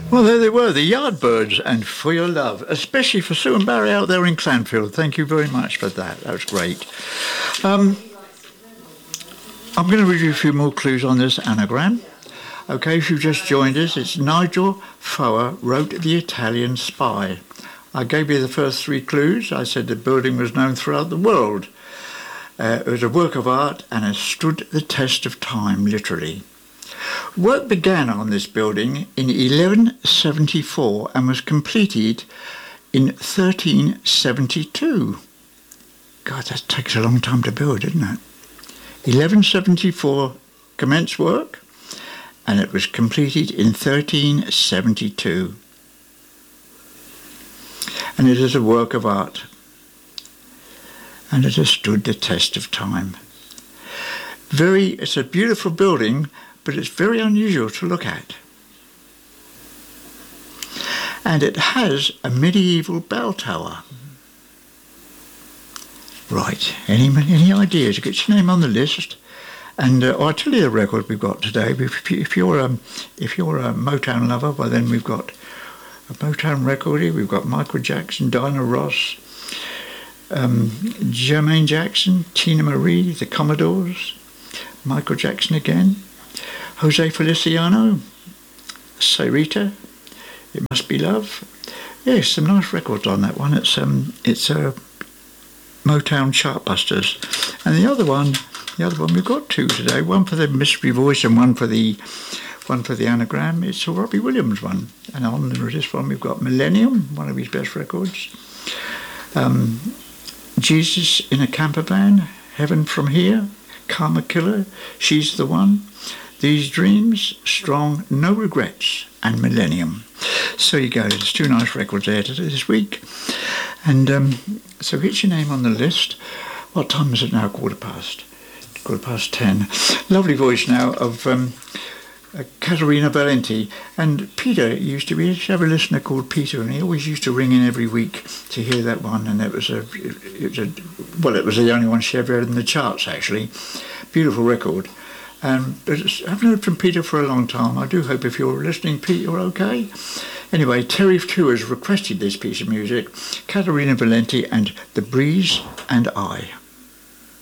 Well, there they were, the Yardbirds, and For Your Love, especially for Sue and Barry out there in Clanfield. Thank you very much for that. That was great. I'm going to read you a few more clues on this anagram. Okay, if you've just joined us, it's Nigel Foer wrote The Italian Spy. I gave you the first three clues. I said the building was known throughout the world. It was a work of art and has stood the test of time, literally. Work began on this building in 1174 and was completed in 1372. God, that takes a long time to build, doesn't it? 1174 commenced work and it was completed in 1372. And it is a work of art and it has stood the test of time. It's a beautiful building, but it's very unusual to look at. And it has a medieval bell tower. Right, any ideas? Get your name on the list. And I'll tell you the record we've got today. If you're a Motown lover, well then we've got a Motown record here. We've got Michael Jackson, Diana Ross, Jermaine Jackson, Tina Marie, the Commodores, Michael Jackson again, Jose Feliciano, Sarita, It Must Be Love. Yes, some nice records on that one. It's Motown Chartbusters. And the other one we've got two today. One for the mystery voice and one for the anagram. It's a Robbie Williams one. And on this one we've got Millennium, one of his best records. Jesus in a Camper Van, Heaven from Here, Karma Killer, She's the One, These Dreams, Strong, No Regrets, and Millennium. So you go, there's two nice records there this week. And so get your name on the list. What time is it now? 10:15. Lovely voice now of Caterina Valenti. And Peter used to have a listener called Peter, and he always used to ring in every week to hear that one. And it was the only one she ever had in the charts, actually. Beautiful record. But I haven't heard from Peter for a long time. I do hope if you're listening, Pete, you're okay. Anyway, Terry Two has requested this piece of music, Caterina Valenti and The Breeze and I.